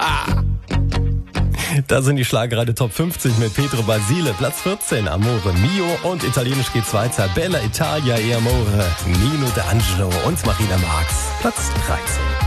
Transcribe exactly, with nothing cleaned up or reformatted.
Da sind die Schlagerei Top fünfzig mit Pedro Basile. Platz vierzehn, Amore Mio. Und italienisch geht's weiter. Bella Italia e Amore, Nino D'Angelo und Marina Marx. Platz dreizehn.